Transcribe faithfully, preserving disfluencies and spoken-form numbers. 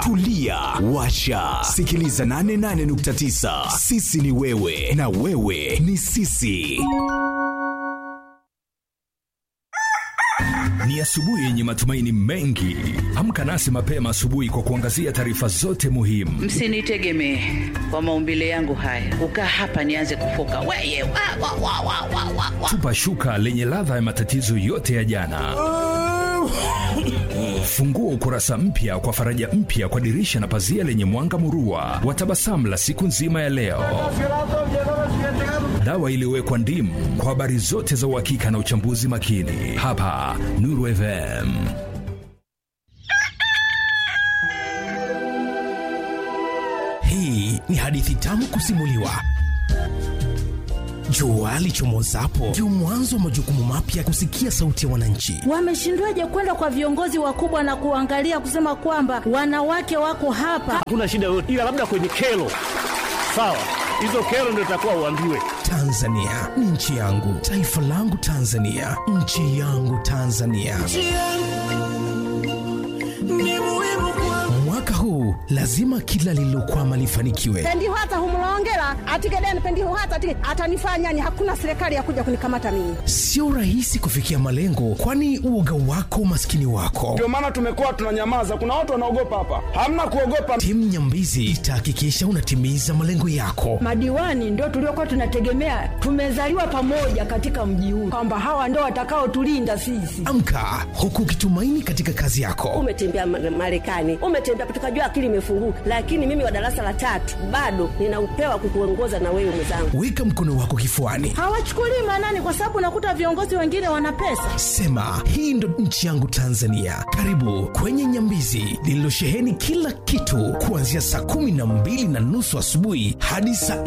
tulia, washa. Sikiliza nane nane nukta tisa. Sisi ni wewe na wewe ni sisi. Ni asubuhi yenye matumaini mengi. Amka nasi mapema asubuhi kwa kuangazia taarifa zote muhimu. Msinitegemee kwa maumbile yangu haya. Ukaa hapa nianze kufoka. Weye, wa, wa, wa, wa, wa, wa. Tupa shuka lenye ladha ya matatizo yote ya jana. Fungua ukurasa mpya kwa faraja mpya kwa dirisha na pazia lenye mwanga murua wa tabasamu la siku nzima ya leo. Dawa iliyowekwa ndimu kwa habari zote za uhakika na uchambuzi makini. Hapa Nuru F M. Hii ni hadithi tamu kusimuliwa. Jua lichomozapo ndio mwanzo wa majukumu mapya. Kusikia sauti ya wananchi. Wameshindwaje kwenda kwa viongozi wakubwa na kuangalia kusema kwamba wanawake wako hapa? Hakuna shida yote, ila labda kwenye kero. Sawa, hizo kero ndio itakuwa uambiwe. Tanzania ni nchi yangu, taifa langu Tanzania, nchi yangu Tanzania. Ni muhimu kwa mwaka huu, lazima kila lilokuwa lifanikiwe. Pendiho hata humulongela, atikeden pendiho hata atike, atanifanya ni hakuna serikali ya kuja kunikamata mimi. Sio rahisi kufikia malengo, kwani uoga wako maskini wako. Ndio maana tumekuwa tunanyamaza, kuna watu wanaogopa hapa. Hamna kuogopa. Timu Nyambizi itahakikisha unatimiza malengo yako. Madiwani ndio tuliokuwa tunategemea, tumezaliwa pamoja katika mji huu, kwamba hawa ndio watakao tulinda sisi. Amka huku ukitumaini katika kazi yako. Umetembea Marekani, umetembea tukajua akili imefunguka, lakini mimi wa darasa la tatu bado nina upewa kukuongoza na wewe mwenzangu. Weka mkono wako kifuani. Hawachukulii maanani kwa sababu nakuta viongozi wengine wana pesa. Sema, hii ndo nchi yangu Tanzania. Karibu kwenye Nyambizi lililosheheni kila kitu kuanzia saa kumi na mbili na nusu asubuhi hadi saa